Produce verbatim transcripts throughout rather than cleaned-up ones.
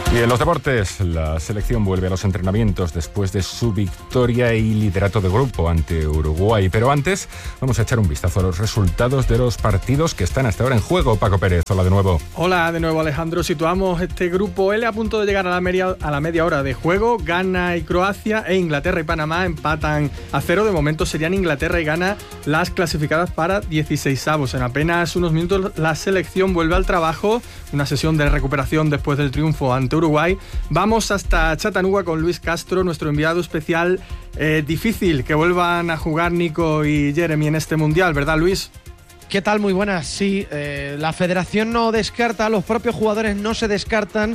Y en los deportes, la selección vuelve a los entrenamientos después de su victoria y liderato de grupo ante Uruguay. Pero antes, vamos a echar un vistazo a los resultados de los partidos que están hasta ahora en juego. Paco Pérez, hola de nuevo. Hola de nuevo, Alejandro. Situamos este grupo L a punto de llegar a la media, a la media hora de juego. Ghana y Croacia e Inglaterra y Panamá empatan a cero. De momento serían Inglaterra y Ghana las clasificadas para dieciseisavos. En apenas unos minutos la selección vuelve al trabajo. Una sesión de recuperación después del triunfo ante Uruguay. Vamos hasta Chattanooga con Luis Castro, nuestro enviado especial. Eh, difícil que vuelvan a jugar Nico y Jeremy en este Mundial, ¿verdad, Luis? ¿Qué tal? Muy buenas. Sí, eh, la federación no descarta, los propios jugadores no se descartan,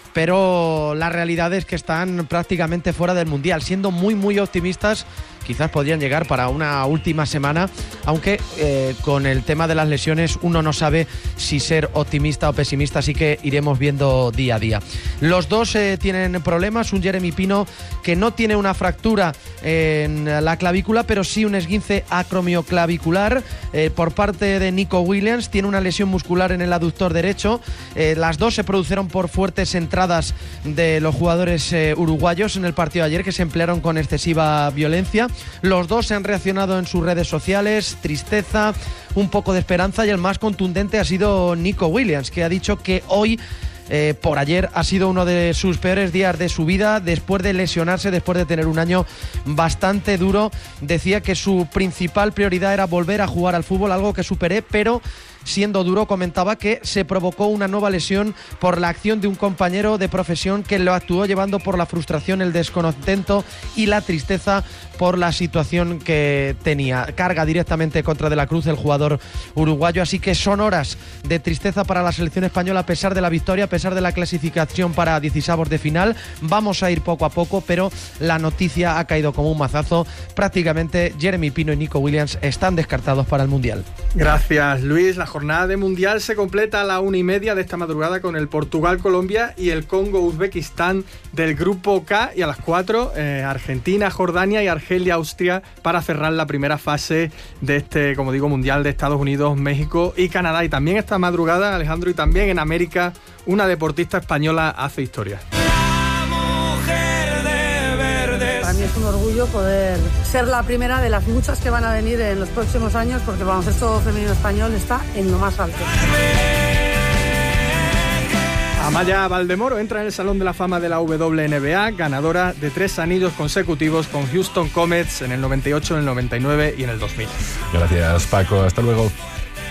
pero la realidad es que están prácticamente fuera del Mundial, siendo muy muy optimistas. Quizás podrían llegar para una última semana, aunque eh, con el tema de las lesiones uno no sabe si ser optimista o pesimista, así que iremos viendo día a día. Los dos eh, tienen problemas, un Jeremy Pino que no tiene una fractura en la clavícula, pero sí un esguince acromioclavicular. Eh, por parte de Nico Williams tiene una lesión muscular en el aductor derecho. Eh, las dos se produjeron por fuertes entradas de los jugadores eh, uruguayos en el partido de ayer, que se emplearon con excesiva violencia. Los dos se han reaccionado en sus redes sociales, tristeza, un poco de esperanza, y el más contundente ha sido Nico Williams, que ha dicho que hoy, eh, por ayer, ha sido uno de sus peores días de su vida después de lesionarse, después de tener un año bastante duro. Decía que su principal prioridad era volver a jugar al fútbol, algo que superé, pero siendo duro, comentaba que se provocó una nueva lesión por la acción de un compañero de profesión que lo actuó llevando por la frustración, el descontento y la tristeza por la situación que tenía. Carga directamente contra De la Cruz el jugador uruguayo, así que son horas de tristeza para la selección española a pesar de la victoria, a pesar de la clasificación para dieciseisavos de final. Vamos a ir poco a poco, pero la noticia ha caído como un mazazo. Prácticamente Jeremy Pino y Nico Williams están descartados para el Mundial. Gracias, Luis. La jornada de Mundial se completa a la una y media de esta madrugada con el Portugal-Colombia y el Congo-Uzbekistán del Grupo K, y a las cuatro eh, Argentina, Jordania y Argelia-Austria para cerrar la primera fase de este, como digo, Mundial de Estados Unidos, México y Canadá. Y también esta madrugada, Alejandro, y también en América, una deportista española hace historia. Para mí es un orgullo poder ser la primera de las muchas que van a venir en los próximos años, porque el baloncesto femenino español está en lo más alto. Amaya Valdemoro entra en el Salón de la Fama de la W N B A, ganadora de tres anillos consecutivos con Houston Comets en el noventa y ocho, en el noventa y nueve y en el dos mil. Gracias, Paco. Hasta luego.